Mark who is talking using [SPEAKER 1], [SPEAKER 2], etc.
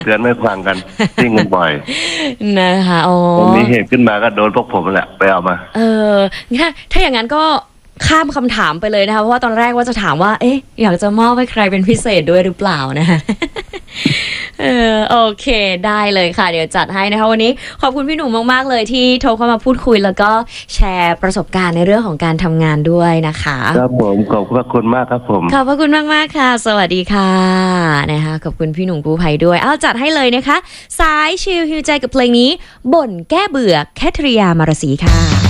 [SPEAKER 1] เตือนไม่ฟังกันซิ่งกันบ่อย
[SPEAKER 2] นะคะโอ้
[SPEAKER 1] มีเหตุขึ้นมาก็โดนพวกผมแหละไปเอามา
[SPEAKER 2] ถ้าอย่างนั้นก็ข้ามคำถามไปเลยนะคะเพราะว่าตอนแรกว่าจะถามว่าอยากจะมอบให้ใครเป็นพิเศษด้วยหรือเปล่านะคะโอเคได้เลยค่ะเดี๋ยวจัดให้นะคะวันนี้ขอบคุณพี่หนุ่มมากๆเลยที่โทรเข้ามาพูดคุยแล้วก็แชร์ประสบการณ์ในเรื่องของการทำงานด้วยนะคะ
[SPEAKER 1] ครับผมขอบคุณมากครับผม
[SPEAKER 2] ขอบพระคุณมากๆค่ะสวัสดีค่ะนะคะขอบคุณพี่หนุ่มกู้ภัยด้วยจัดให้เลยนะคะสายชิลฮิวใจกับเพลงนี้บ่นแก้เบื่อแคทริยามารสีค่ะ